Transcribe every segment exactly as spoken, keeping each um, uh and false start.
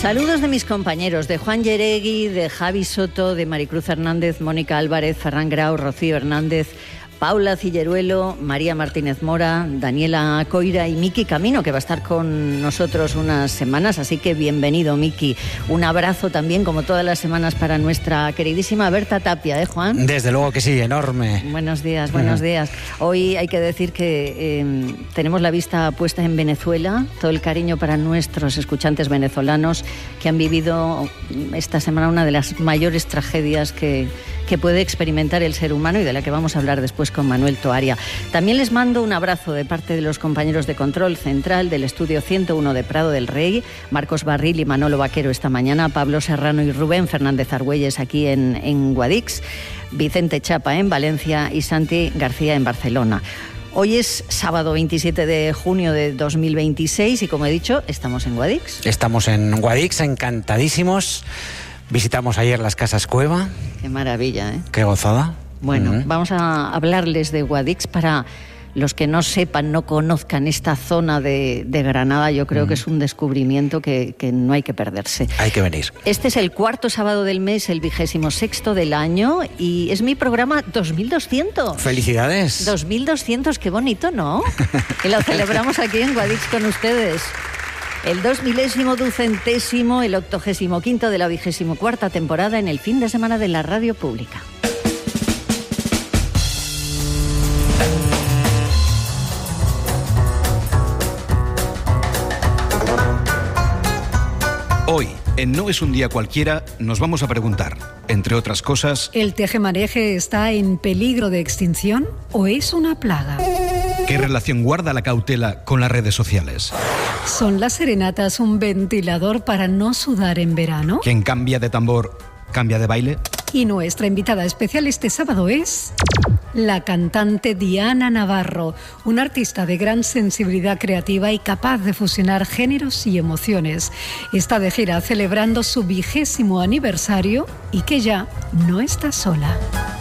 Saludos de mis compañeros, de Juan Yeregui, de Javi Soto, de Maricruz Hernández, Mónica Álvarez, Ferran Grau, Rocío Hernández, Paula Cilleruelo, María Martínez Mora, Daniela Coira y Miki Camino, que va a estar con nosotros unas semanas, así que bienvenido, Miki. Un abrazo también, como todas las semanas, para nuestra queridísima Berta Tapia, ¿eh, Juan? Desde luego que sí, enorme. Buenos días, buenos uh-huh. días. Hoy hay que decir que eh, tenemos la vista puesta en Venezuela, todo el cariño para nuestros escuchantes venezolanos que han vivido esta semana una de las mayores tragedias que, que puede experimentar el ser humano y de la que vamos a hablar después con Manuel Toaria. También les mando un abrazo de parte de los compañeros de Control Central del Estudio ciento uno de Prado del Rey, Marcos Barril y Manolo Vaquero esta mañana, Pablo Serrano y Rubén Fernández Argüelles aquí en, en Guadix, Vicente Chapa en Valencia y Santi García en Barcelona. Hoy es sábado veintisiete de junio de dos mil veintiséis y, como he dicho, estamos en Guadix. Estamos en Guadix, encantadísimos. Visitamos ayer las Casas Cueva. Qué maravilla, ¿eh? Qué gozada. Bueno, uh-huh. vamos a hablarles de Guadix para los que no sepan, no conozcan esta zona de, de Granada. Yo creo uh-huh. que es un descubrimiento que, que no hay que perderse. Hay que venir. Este es el cuarto sábado del mes, el vigésimo sexto del año, y es mi programa dos mil doscientos. ¡Felicidades! dos mil doscientos, qué bonito, ¿no? Y lo celebramos aquí en Guadix con ustedes. El dos milésimo ducentésimo, el octogésimo quinto de la vigésimo cuarta temporada en el fin de semana de la radio pública. Hoy, en No es un día cualquiera, nos vamos a preguntar, entre otras cosas... ¿El tejemaneje está en peligro de extinción o es una plaga? ¿Qué relación guarda la cautela con las redes sociales? ¿Son las serenatas un ventilador para no sudar en verano? ¿Quién cambia de tambor, cambia de baile? Y nuestra invitada especial este sábado es... la cantante Diana Navarro, una artista de gran sensibilidad creativa y capaz de fusionar géneros y emociones. Está de gira celebrando su vigésimo aniversario y que ya no está sola.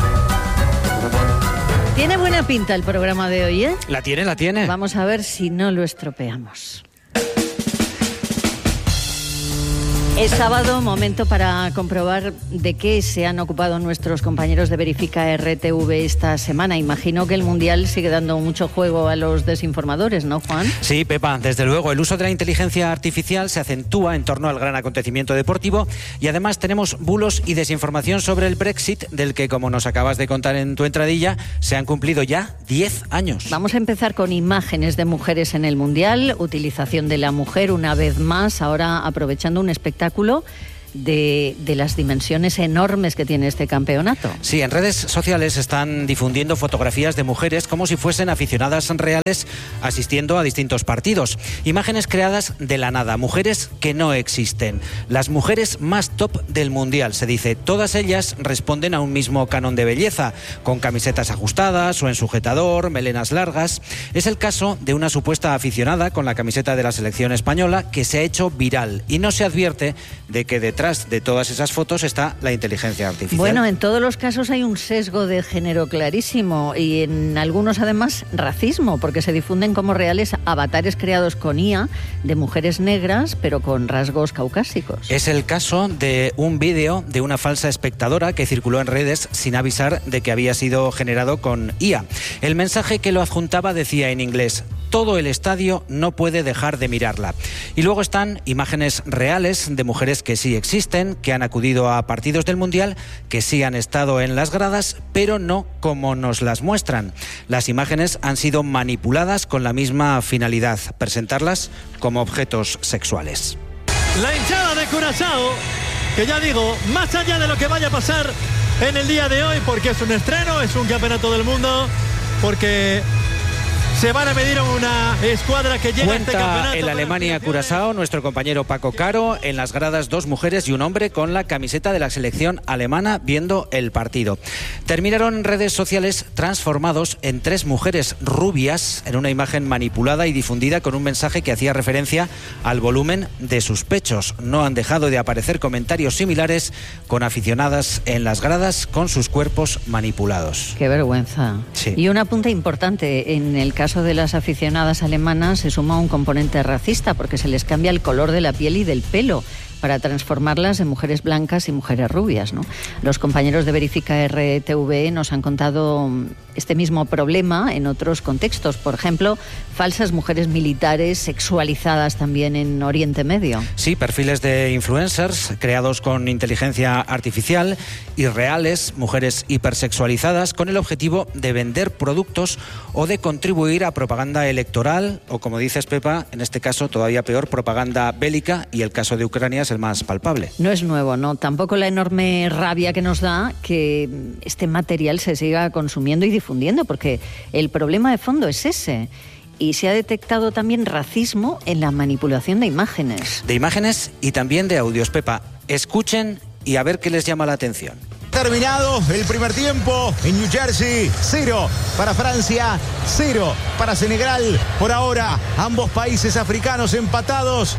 Tiene buena pinta el programa de hoy, ¿eh? La tiene, la tiene. Vamos a ver si no lo estropeamos. Es sábado, momento para comprobar de qué se han ocupado nuestros compañeros de Verifica R T V esta semana. Imagino que el Mundial sigue dando mucho juego a los desinformadores, ¿no, Juan? Sí, Pepa, desde luego. El uso de la inteligencia artificial se acentúa en torno al gran acontecimiento deportivo y además tenemos bulos y desinformación sobre el Brexit, del que, como nos acabas de contar en tu entradilla, se han cumplido ya diez años. Vamos a empezar con imágenes de mujeres en el Mundial, utilización de la mujer una vez más, ahora aprovechando un espectáculo De, de las dimensiones enormes que tiene este campeonato. Sí, en redes sociales están difundiendo fotografías de mujeres como si fuesen aficionadas reales asistiendo a distintos partidos. Imágenes creadas de la nada, mujeres que no existen. Las mujeres más top del Mundial, se dice. Todas ellas responden a un mismo canon de belleza, con camisetas ajustadas o en sujetador, melenas largas. Es el caso de una supuesta aficionada con la camiseta de la selección española que se ha hecho viral y no se advierte de que detrás de todas esas fotos está la inteligencia artificial. Bueno, en todos los casos hay un sesgo de género clarísimo y en algunos además racismo, porque se difunden como reales avatares creados con I A de mujeres negras pero con rasgos caucásicos. Es el caso de un vídeo de una falsa espectadora que circuló en redes sin avisar de que había sido generado con I A. El mensaje que lo adjuntaba decía en inglés: todo el estadio no puede dejar de mirarla. Y luego están imágenes reales de mujeres que sí existen, que han acudido a partidos del Mundial, que sí han estado en las gradas, pero no como nos las muestran. Las imágenes han sido manipuladas con la misma finalidad, presentarlas como objetos sexuales. La hinchada de Curazao, que ya digo, más allá de lo que vaya a pasar en el día de hoy, porque es un estreno, es un campeonato del mundo, porque se van a medir a una escuadra que llega Cuenta este campeonato. en la Alemania-Curazao nuestro compañero Paco Caro. En las gradas dos mujeres y un hombre con la camiseta de la selección alemana viendo el partido. Terminaron en redes sociales transformados en tres mujeres rubias en una imagen manipulada y difundida con un mensaje que hacía referencia al volumen de sus pechos. No han dejado de aparecer comentarios similares con aficionadas en las gradas con sus cuerpos manipulados. Qué vergüenza. Sí. Y un apunte importante, en el caso de las aficionadas alemanas se suma un componente racista porque se les cambia el color de la piel y del pelo para transformarlas en mujeres blancas y mujeres rubias, ¿no? Los compañeros de Verifica R T V nos han contado este mismo problema en otros contextos. Por ejemplo, falsas mujeres militares sexualizadas también en Oriente Medio. Sí, perfiles de influencers creados con inteligencia artificial y reales, mujeres hipersexualizadas, con el objetivo de vender productos o de contribuir a propaganda electoral o, como dices, Pepa, en este caso todavía peor, propaganda bélica, y el caso de Ucrania es el más palpable. No es nuevo, ¿no? Tampoco la enorme rabia que nos da que este material se siga consumiendo y difundiendo, porque el problema de fondo es ese. Y se ha detectado también racismo en la manipulación de imágenes. De imágenes y también de audios, Pepa. Escuchen y a ver qué les llama la atención. Terminado el primer tiempo en New Jersey, cero para Francia, cero para Senegal. Por ahora, ambos países africanos empatados.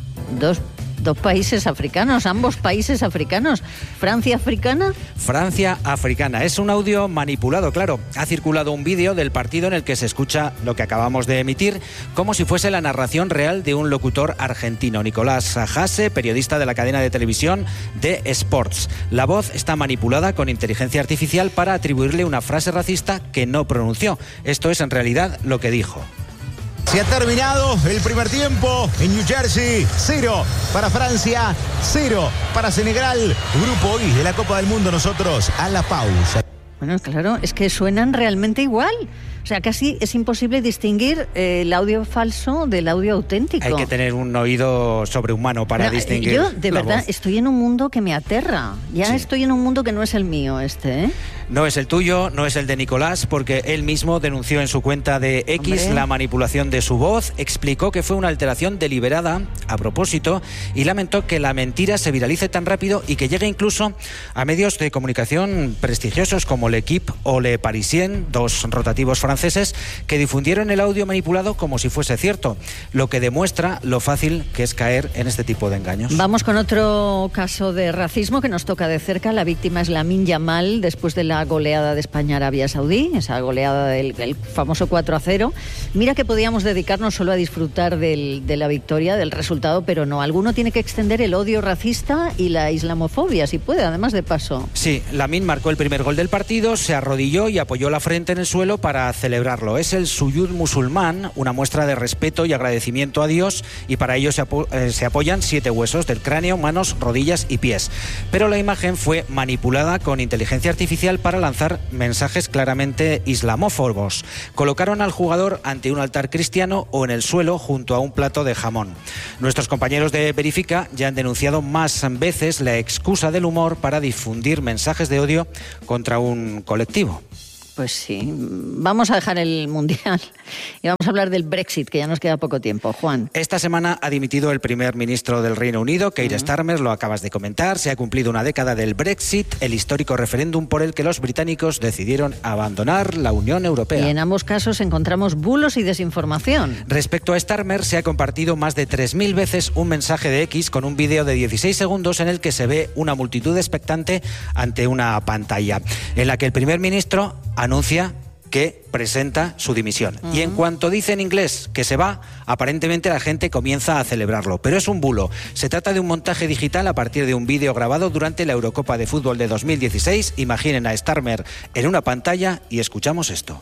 Dos Dos países africanos, ambos países africanos. ¿Francia africana? Francia africana. Es un audio manipulado, claro. Ha circulado un vídeo del partido en el que se escucha lo que acabamos de emitir, como si fuese la narración real de un locutor argentino, Nicolás Hase, periodista de la cadena de televisión de Sports. La voz está manipulada con inteligencia artificial para atribuirle una frase racista que no pronunció. Esto es en realidad lo que dijo. Se ha terminado el primer tiempo en New Jersey, cero para Francia, cero para Senegal. Grupo I de la Copa del Mundo, nosotros a la pausa. Bueno, claro, es que suenan realmente igual. O sea, casi es imposible distinguir eh, el audio falso del audio auténtico. Hay que tener un oído sobrehumano para Mira, distinguir. Yo, de la verdad, voz. estoy en un mundo que me aterra. Ya Sí. estoy en un mundo que no es el mío, este, ¿eh? No es el tuyo, no es el de Nicolás, porque él mismo denunció en su cuenta de X Hombre. la manipulación de su voz, explicó que fue una alteración deliberada a propósito y lamentó que la mentira se viralice tan rápido y que llegue incluso a medios de comunicación prestigiosos como L'Equipe o Le Parisien, dos rotativos franceses, que difundieron el audio manipulado como si fuese cierto, lo que demuestra lo fácil que es caer en este tipo de engaños. Vamos con otro caso de racismo que nos toca de cerca. La víctima es Lamine Yamal, después de la goleada de España a Arabia Saudí, esa goleada del, del famoso cuatro a cero. Mira que podíamos dedicarnos solo a disfrutar del, de la victoria, del resultado, pero no. Alguno tiene que extender el odio racista y la islamofobia, si puede, además de paso. Sí, Lamine marcó el primer gol del partido, se arrodilló y apoyó la frente en el suelo para celebrarlo. Es el suyud musulmán, una muestra de respeto y agradecimiento a Dios, y para ello se, apo eh, se apoyan siete huesos del cráneo, manos, rodillas y pies. Pero la imagen fue manipulada con inteligencia artificial para lanzar mensajes claramente islamófobos. Colocaron al jugador ante un altar cristiano o en el suelo junto a un plato de jamón. Nuestros compañeros de Verifica ya han denunciado más veces la excusa del humor para difundir mensajes de odio contra un colectivo. Pues sí, vamos a dejar el Mundial y vamos a hablar del Brexit, que ya nos queda poco tiempo. Juan. Esta semana ha dimitido el primer ministro del Reino Unido, Keir uh-huh. Starmer, lo acabas de comentar. Se ha cumplido una década del Brexit, el histórico referéndum por el que los británicos decidieron abandonar la Unión Europea. Y en ambos casos encontramos bulos y desinformación. Respecto a Starmer, se ha compartido más de tres mil veces un mensaje de X con un vídeo de dieciséis segundos en el que se ve una multitud expectante ante una pantalla, en la que el primer ministro anuncia que presenta su dimisión. Uh-huh. Y en cuanto dice en inglés que se va, aparentemente la gente comienza a celebrarlo. Pero es un bulo. Se trata de un montaje digital a partir de un vídeo grabado durante la Eurocopa de Fútbol de dos mil dieciséis. Imaginen a Starmer en una pantalla y escuchamos esto.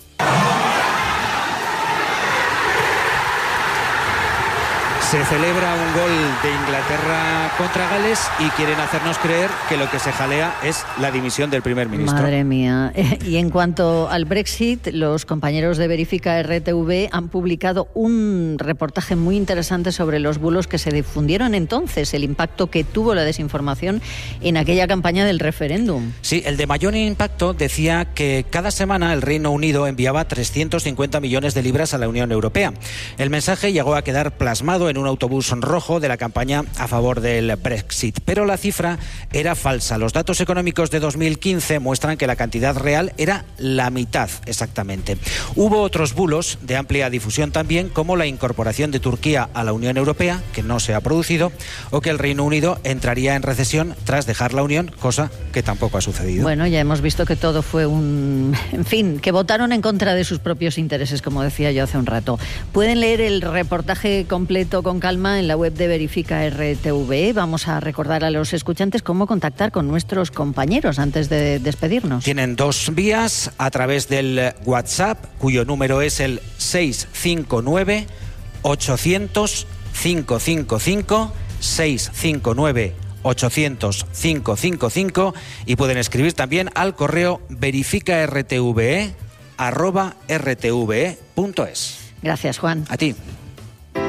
Se celebra un gol de Inglaterra contra Gales y quieren hacernos creer que lo que se jalea es la dimisión del primer ministro. Madre mía. Y en cuanto al Brexit, los compañeros de Verifica R T V han publicado un reportaje muy interesante sobre los bulos que se difundieron entonces, el impacto que tuvo la desinformación en aquella campaña del referéndum. Sí, el de mayor impacto decía que cada semana el Reino Unido enviaba trescientos cincuenta millones de libras a la Unión Europea. El mensaje llegó a quedar plasmado en un autobús rojo de la campaña a favor del Brexit, pero la cifra era falsa. Los datos económicos de dos mil quince muestran que la cantidad real era la mitad exactamente. Hubo otros bulos de amplia difusión también, como la incorporación de Turquía a la Unión Europea, que no se ha producido, o que el Reino Unido entraría en recesión tras dejar la Unión, cosa que tampoco ha sucedido. Bueno, ya hemos visto que todo fue un... En fin, que votaron en contra de sus propios intereses, como decía yo hace un rato. Pueden leer el reportaje completo con calma en la web de Verifica R T V E. Vamos a recordar a los escuchantes cómo contactar con nuestros compañeros antes de despedirnos. Tienen dos vías: a través del WhatsApp, cuyo número es el seis cinco nueve ochocientos cinco cinco cinco, seis cinco nueve ochocientos cinco cinco cinco, y pueden escribir también al correo verificartve arroba rtve punto es. Gracias, Juan. A ti.